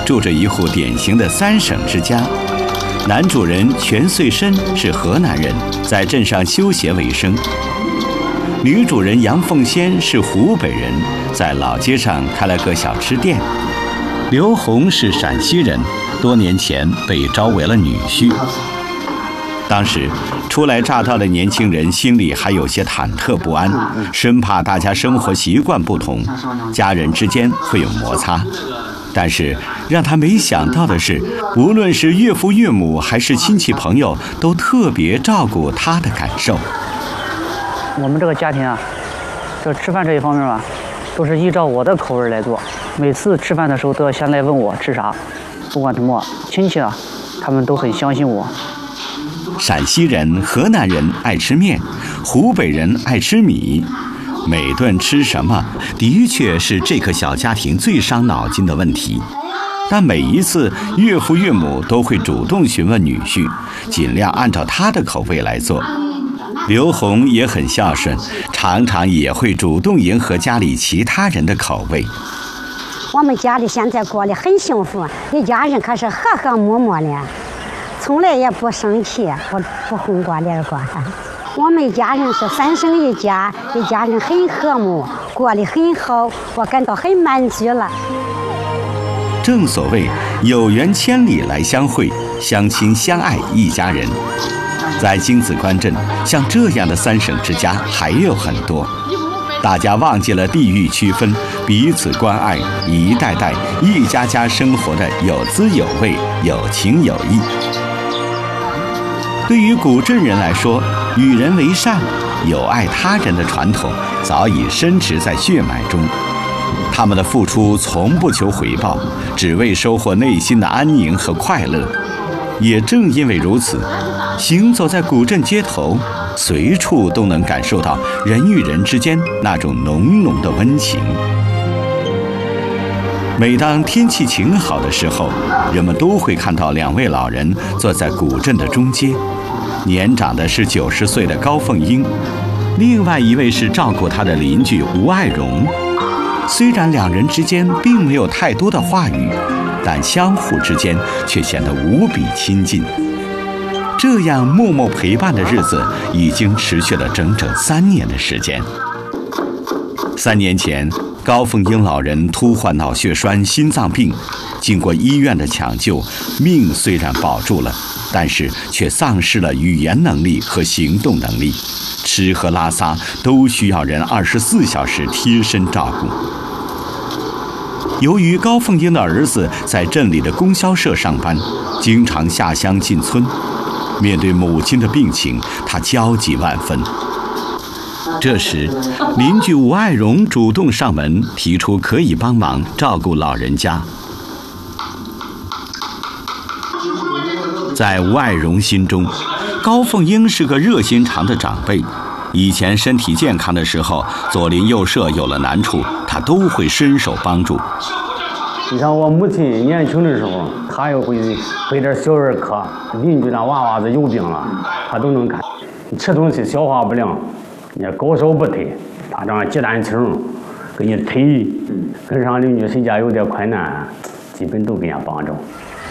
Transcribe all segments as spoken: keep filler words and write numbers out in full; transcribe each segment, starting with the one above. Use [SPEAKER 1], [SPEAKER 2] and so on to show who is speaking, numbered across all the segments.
[SPEAKER 1] 住着一户典型的三省之家。男主人全穗申是河南人，在镇上修鞋为生。女主人杨凤仙是湖北人，在老街上开了个小吃店。刘红是陕西人，多年前被招为了女婿。当时初来乍到的年轻人心里还有些忐忑不安，生怕大家生活习惯不同，家人之间会有摩擦。但是让他没想到的是，无论是岳父岳母还是亲戚朋友，都特别照顾他的感受。
[SPEAKER 2] 我们这个家庭啊，这吃饭这一方面吧，都是依照我的口味来做。每次吃饭的时候都要先来问我吃啥，不管什么亲戚啊，他们都很相信我。
[SPEAKER 1] 陕西人、河南人爱吃面，湖北人爱吃米。每顿吃什么，的确是这个小家庭最伤脑筋的问题。但每一次，岳父岳母都会主动询问女婿，尽量按照他的口味来做。刘红也很孝顺，常常也会主动迎合家里其他人的口味。
[SPEAKER 3] 我们家里现在过得很幸福，一家人可是和和睦睦的，从来也不生气，不不红过脸过。我们家人是三省一家，一家人很和睦，过得很好，我感到很满足了。
[SPEAKER 1] 正所谓有缘千里来相会，相亲相爱一家人。在京子关镇，像这样的三省之家还有很多。大家忘记了地域区分，彼此关爱，一代代一家家生活的有滋有味，有情有义。对于古镇人来说，与人为善、友爱他人的传统早已深植在血脉中。他们的付出从不求回报，只为收获内心的安宁和快乐。也正因为如此，行走在古镇街头，随处都能感受到人与人之间那种浓浓的温情。每当天气晴好的时候，人们都会看到两位老人坐在古镇的中街，年长的是九十岁的高凤英，另外一位是照顾他的邻居吴爱荣。虽然两人之间并没有太多的话语，但相互之间却显得无比亲近。这样默默陪伴的日子已经持续了整整三年的时间。三年前，高凤英老人突患脑血栓、心脏病，经过医院的抢救，命虽然保住了，但是却丧失了语言能力和行动能力，吃喝拉撒都需要人二十四小时贴身照顾。由于高凤英的儿子在镇里的供销社上班，经常下乡进村，面对母亲的病情，他焦急万分。这时，邻居吴爱荣主动上门，提出可以帮忙照顾老人家。在吴爱荣心中，高凤英是个热心肠的长辈。以前身体健康的时候，左邻右舍有了难处，他都会伸手帮助。
[SPEAKER 4] 你看我母亲年轻的时候，她也会备点小儿科，邻居那娃娃子有病了，她都能看。吃东西消化不良，你高烧不退，她这样鸡蛋清给你推，跟上邻居谁家有点困难，基本都给人家帮着。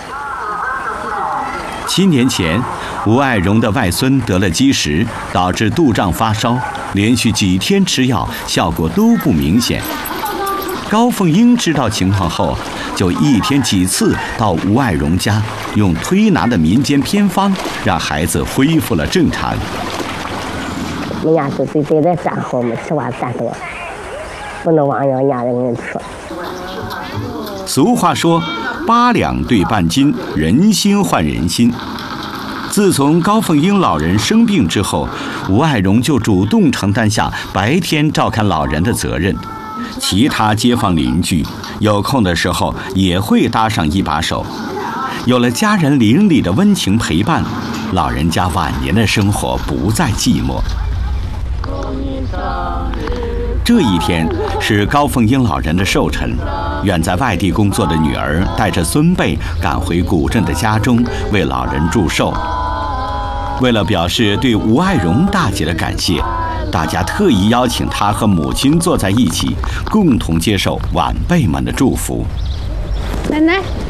[SPEAKER 1] 七年前，吴爱荣的外孙得了积食，导致肚胀发烧，连续几天吃药，效果都不明显。高凤英知道情况后，就一天几次到吴爱荣家，用推拿的民间偏方，让孩子恢复了正常。
[SPEAKER 5] 人家是对对的站好，我们吃完站多，不能忘人家的人吃。
[SPEAKER 1] 俗话说，八两对半斤，人心换人心。自从高凤英老人生病之后，吴爱荣就主动承担下白天照看老人的责任。其他街坊邻居有空的时候也会搭上一把手。有了家人邻里的温情陪伴，老人家晚年的生活不再寂寞。这一天是高凤英老人的寿辰，远在外地工作的女儿带着孙辈赶回古镇的家中为老人祝寿。为了表示对吴爱荣大姐的感谢，大家特意邀请她和母亲坐在一起，共同接受晚辈们的祝福。
[SPEAKER 6] 奶奶